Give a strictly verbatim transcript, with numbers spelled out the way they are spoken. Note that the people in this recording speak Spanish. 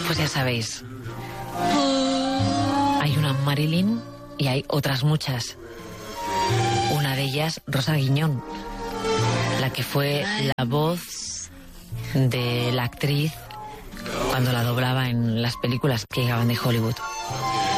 pues ya sabéis, hay una Marilyn y hay otras muchas. Una de ellas, Rosa Guiñón, la que fue la voz de la actriz cuando la doblaba en las películas que llegaban de Hollywood.